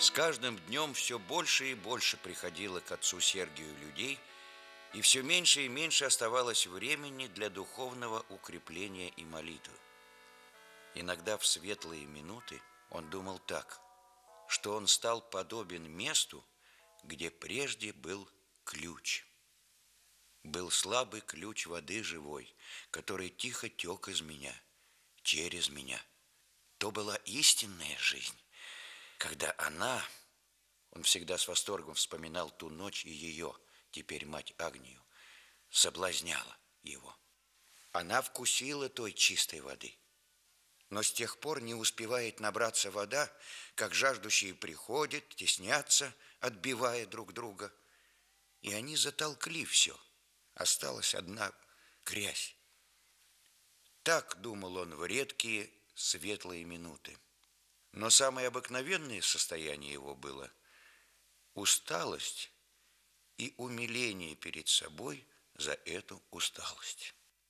С каждым днем все больше и больше приходило к отцу Сергию людей, и все меньше и меньше оставалось времени для духовного укрепления и молитвы. Иногда в светлые минуты он думал так, что он стал подобен месту, где прежде был ключ. Был слабый ключ воды живой, который тихо тек из меня, через меня. То была истинная жизнь, когда он всегда с восторгом вспоминал ту ночь и ее, теперь мать Агнию, соблазняла его. Она вкусила той чистой воды, но с тех пор не успевает набраться вода, как жаждущие приходят, теснятся, отбивая друг друга, и они затолкли все. Осталась одна грязь. Так думал он в редкие светлые минуты. Но самое обыкновенное состояние его было усталость и умиление перед собой за эту усталость.